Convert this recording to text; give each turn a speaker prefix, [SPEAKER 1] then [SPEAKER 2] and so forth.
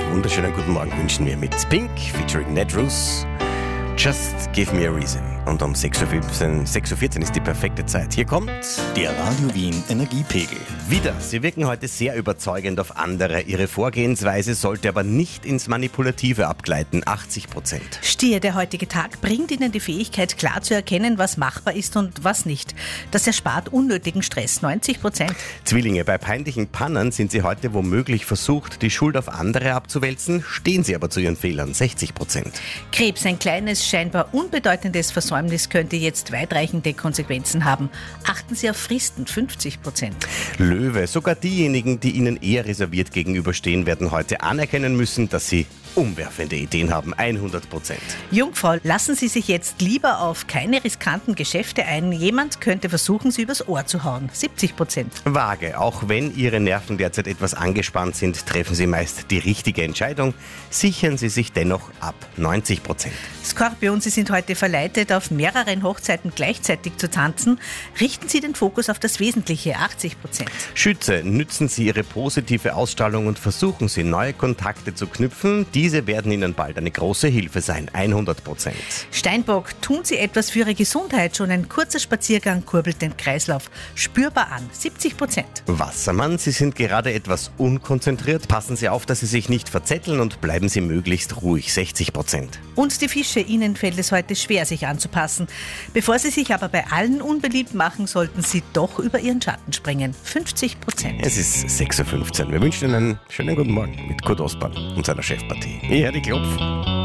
[SPEAKER 1] wunderschönen guten Morgen wünschen wir mit Pink featuring Ned Roos. Just give me a reason. Und um 6.14 Uhr ist die perfekte Zeit. Hier kommt
[SPEAKER 2] der Radio Wien Energiepegel.
[SPEAKER 1] Wieder. Sie wirken heute sehr überzeugend auf andere. Ihre Vorgehensweise sollte aber nicht ins Manipulative abgleiten. 80%.
[SPEAKER 3] Stier, der heutige Tag bringt Ihnen die Fähigkeit, klar zu erkennen, was machbar ist und was nicht. Das erspart unnötigen Stress. 90%.
[SPEAKER 1] Zwillinge, bei peinlichen Pannen sind Sie heute womöglich versucht, die Schuld auf andere abzuwälzen, stehen Sie aber zu Ihren Fehlern. 60%.
[SPEAKER 3] Krebs, ein kleines, scheinbar unbedeutendes Versäumnis könnte jetzt weitreichende Konsequenzen haben. Achten Sie auf Fristen. 50%.
[SPEAKER 1] Löwe, sogar diejenigen, die Ihnen eher reserviert gegenüberstehen, werden heute anerkennen müssen, dass Sie umwerfende Ideen haben. 100%.
[SPEAKER 3] Jungfrau, lassen Sie sich jetzt lieber auf keine riskanten Geschäfte ein. Jemand könnte versuchen, Sie übers Ohr zu hauen. 70%.
[SPEAKER 1] Waage, auch wenn Ihre Nerven derzeit etwas angespannt sind, treffen Sie meist die richtige Entscheidung. Sichern Sie sich dennoch ab. 90%.
[SPEAKER 3] Skorpion, Sie sind heute verleitet, auf mehreren Hochzeiten gleichzeitig zu tanzen. Richten Sie den Fokus auf das Wesentliche. 80%.
[SPEAKER 1] Schütze, nützen Sie Ihre positive Ausstrahlung und versuchen Sie, neue Kontakte zu knüpfen. Diese werden Ihnen bald eine große Hilfe sein. 100%.
[SPEAKER 3] Steinbock, tun Sie etwas für Ihre Gesundheit. Schon ein kurzer Spaziergang kurbelt den Kreislauf spürbar an. 70%.
[SPEAKER 1] Wassermann, Sie sind gerade etwas unkonzentriert. Passen Sie auf, dass Sie sich nicht verzetteln und bleiben Sie möglichst ruhig. 60%.
[SPEAKER 3] Und die Fische, Ihnen fällt es heute schwer, sich anzupassen. Bevor Sie sich aber bei allen unbeliebt machen, sollten Sie doch über Ihren Schatten springen. 50%.
[SPEAKER 1] Es ist 6.15 Uhr. Wir wünschen Ihnen einen schönen guten Morgen mit Kurt Ostbahn und seiner Chefpartie. Ich höre die Klopfen.